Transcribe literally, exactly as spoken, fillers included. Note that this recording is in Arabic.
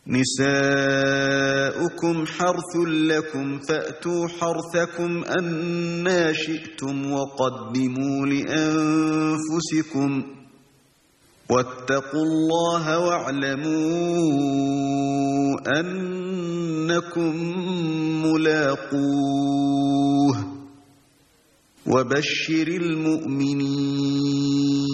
نساؤكم حرث لكم فأتوا حرثكم أنى شئتم وقدموا لأنفسكم واتقوا الله واعلموا أنكم ملاقوه وبشر المؤمنين